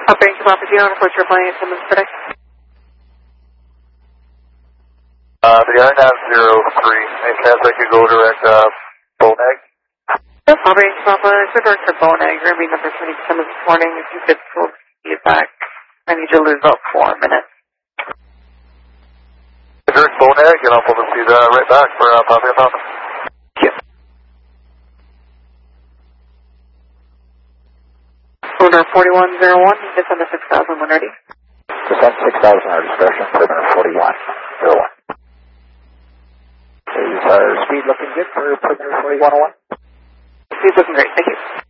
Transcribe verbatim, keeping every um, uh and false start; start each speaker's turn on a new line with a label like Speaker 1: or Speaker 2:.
Speaker 1: Operating to Papa Zero, approach your plane, Simmons today.
Speaker 2: Uh, the I N A V zero three, any chance I could go direct, uh, Boneg?
Speaker 1: Yep, operating to Papa, it's a direct to Boneg, you're going to be number twenty Simmons this morning, if you could pull it back. I need you to lose about four minutes.
Speaker 2: Direct Boneg, and I'll pull the seat, uh, right back for, uh, Papa and Papa.
Speaker 1: Yep. Order forty-one oh one, descend to six thousand one ready.
Speaker 3: Descend six thousand, our discretion, perimeter forty-one oh one. Is our speed looking good for perimeter forty-one oh one?
Speaker 1: Speed's looking great, thank you.